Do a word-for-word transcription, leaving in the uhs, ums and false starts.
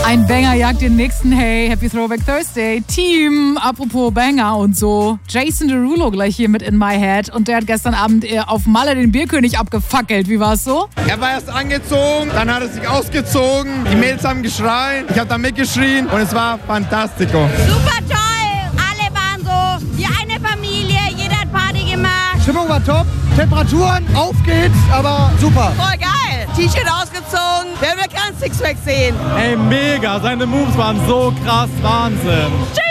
Ein Banger jagt den nächsten. Hey, Happy Throwback Thursday. Team, apropos Banger und so. Jason Derulo gleich hier mit In My Head. Und der hat gestern Abend auf Malle den Bierkönig abgefackelt. Wie war's so? Er war erst angezogen, dann hat er sich ausgezogen. Die Mädels haben geschrien, ich habe da mitgeschrien und es war fantastico. Super toll, alle waren so wie eine Familie, jeder hat Party gemacht. Stimmung war top, Temperaturen aufgehitzt, aber super. Voll geil, T-Shirt ausgezogen, wer will kein Sixpack sehen? Ey, mega, seine Moves waren so krass, Wahnsinn. Tschüss.